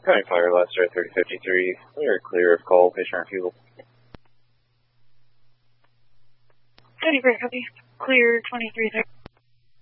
County Fire, Lester 3053. We are clear of call, patient refusal. County Fire, copy. Clear 2330.